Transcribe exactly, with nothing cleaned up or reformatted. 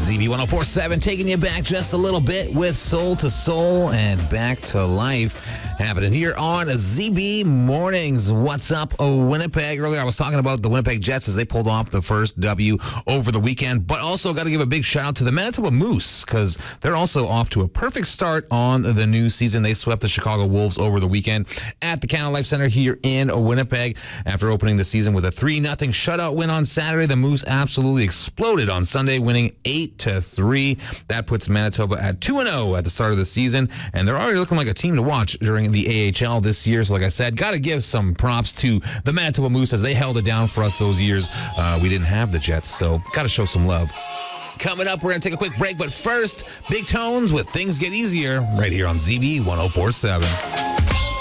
Z B one oh four point seven taking you back just a little bit with Soul to Soul and Back to Life. Happening here on Z B Mornings. What's up, oh, Winnipeg? Earlier I was talking about the Winnipeg Jets as they pulled off the first W over the weekend, but also got to give a big shout out to the Manitoba Moose because they're also off to a perfect start on the new season. They swept the Chicago Wolves over the weekend at the Canada Life Center here in Winnipeg. After opening the season with a three nothing shutout win on Saturday, the Moose absolutely exploded on Sunday, winning eight to three. That puts Manitoba at two and oh at the start of the season, and they're already looking like a team to watch during the A H L this year. So like I said, got to give some props to the Manitoba Moose as they held it down for us those years. Uh, we didn't have the Jets, so got to show some love. Coming up, we're going to take a quick break, but first, Big Tones with Things Get Easier right here on Z B one oh four point seven.